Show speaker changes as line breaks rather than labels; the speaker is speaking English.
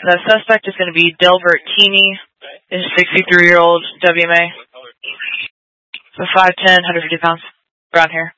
The suspect is going to be Delbert Keeney, is 63-year-old WMA. So 5'10", 150 pounds, brown hair.